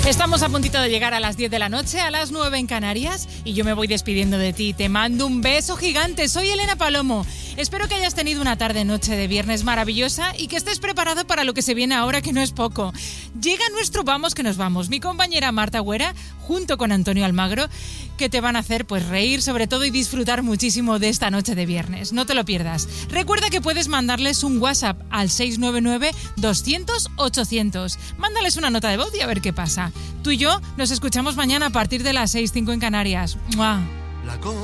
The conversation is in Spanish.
Estamos a puntito de llegar a las 10 de la noche, a las 9 en Canarias, y yo me voy despidiendo de ti. Te mando un beso gigante. Soy Elena Palomo. Espero que hayas tenido una tarde-noche de viernes maravillosa y que estés preparado para lo que se viene ahora, que no es poco. Llega nuestro Vamos que nos vamos. Mi compañera Marta Güera, junto con Antonio Almagro, que te van a hacer pues reír sobre todo y disfrutar muchísimo de esta noche de viernes. No te lo pierdas. Recuerda que puedes mandarles un WhatsApp al 699 200 800. Mándales una nota de voz y a ver qué pasa. Tú y yo nos escuchamos mañana a partir de las 6:05 en Canarias. ¡Mua!